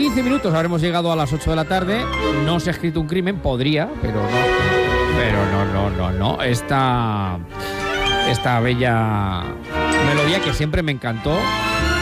15 minutos habremos llegado a las 8 de la tarde. No se ha escrito un crimen, podría, pero no. Esta bella melodía que siempre me encantó.